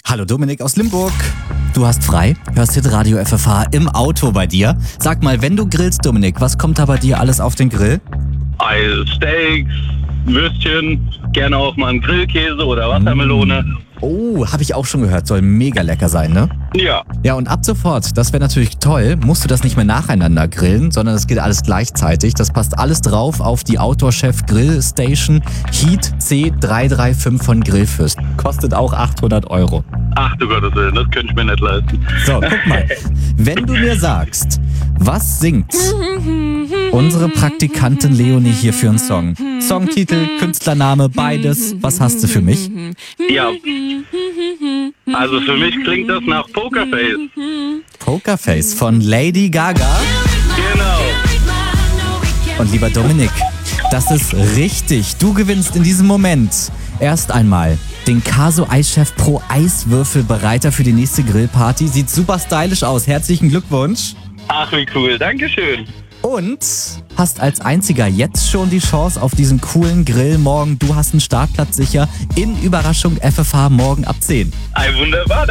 Hallo Dominik aus Limburg. Du hast frei, hörst Hitradio FFH im Auto bei dir. Sag mal, wenn du grillst, Dominik, was kommt da bei dir alles auf den Grill? Steaks, Würstchen, gerne auch mal einen Grillkäse oder Wassermelone. Oh, habe ich auch schon gehört, soll mega lecker sein, ne? Ja, Ja, und ab sofort, das wäre natürlich toll, musst du das nicht mehr nacheinander grillen, sondern es geht alles gleichzeitig. Das passt alles drauf auf die Outdoor Chef Grill Station Heat C335 von Grillfürst. Kostet auch 800 €. ach du Gottes Willen, das könnte ich mir nicht leisten. So, guck mal. Wenn du mir sagst, was singt unsere Praktikantin Leonie hier für einen Song? Songtitel, Künstlername, beides. Was hast du für mich? Ja, also für mich klingt das nach Pokerface. Pokerface von Lady Gaga. Genau. Und lieber Dominik, das ist richtig. Du gewinnst in diesem Moment erst einmal den Caso Eischef Pro Eiswürfelbereiter für die nächste Grillparty. Sieht super stylisch aus. Herzlichen Glückwunsch. Ach, wie cool, Dankeschön. Und hast als einziger jetzt schon die Chance auf diesen coolen Grill morgen. Du hast einen Startplatz sicher in Überraschung FFH morgen ab 10. Wunderbar.